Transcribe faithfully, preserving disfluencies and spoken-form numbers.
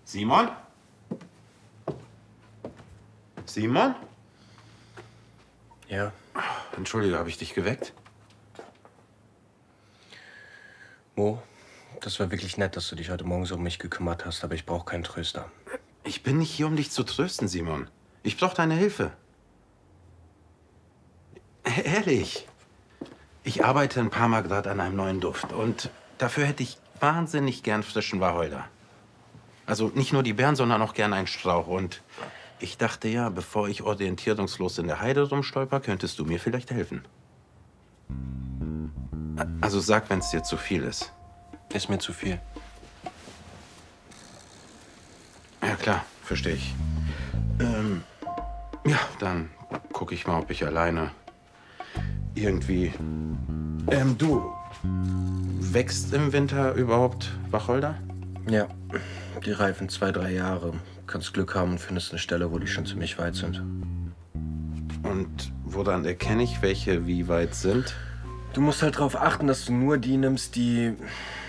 Simon? Simon? Ja? Entschuldige, habe ich dich geweckt? Mo, das war wirklich nett, dass du dich heute Morgen so um mich gekümmert hast, aber ich brauche keinen Tröster. Ich bin nicht hier, um dich zu trösten, Simon. Ich brauche deine Hilfe. Ehrlich. Ich arbeite in Parma gerade an einem neuen Duft und dafür hätte ich wahnsinnig gern frischen Wacholder. Also nicht nur die Beeren, sondern auch gern einen Strauch. Und ich dachte ja, bevor ich orientierungslos in der Heide rumstolper, könntest du mir vielleicht helfen. Also sag, wenn es dir zu viel ist. Ist mir zu viel. Ja klar, verstehe ich. Ähm, ja, dann gucke ich mal, ob ich alleine irgendwie... Ähm, du, wächst im Winter überhaupt Wacholder? Ja, die reifen zwei, drei Jahre. Kannst Glück haben und findest eine Stelle, wo die schon ziemlich weit sind. Und woran erkenne ich, welche wie weit sind? Du musst halt darauf achten, dass du nur die nimmst, die